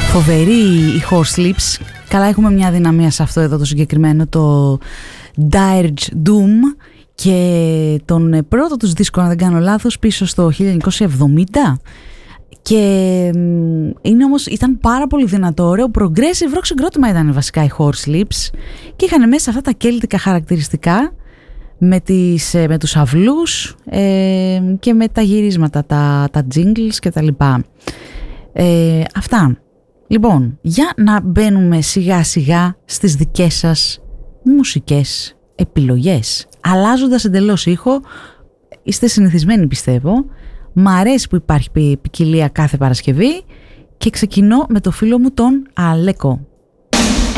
Φοβερή η Horse Lips. Καλά, έχουμε μια δυναμία σε αυτό εδώ το συγκεκριμένο, το Dirge Doom, και τον πρώτο τους δίσκο, αν δεν κάνω λάθος, πίσω στο 1970. Και είναι όμως, ήταν πάρα πολύ δυνατό, ωραίο progressive rock συγκρότημα ήταν βασικά οι Horse Lips, και είχαν μέσα αυτά τα κέλτικα χαρακτηριστικά με τους αυλούς και με τα γυρίσματα, τα jingles και τα λοιπά. Αυτά. Λοιπόν, για να μπαίνουμε σιγά σιγά στις δικές σας μουσικές επιλογές, αλλάζοντας εντελώς ήχο. Είστε συνηθισμένοι, πιστεύω. Μ' αρέσει που υπάρχει ποικιλία κάθε Παρασκευή, και ξεκινώ με το φίλο μου τον Αλέκο.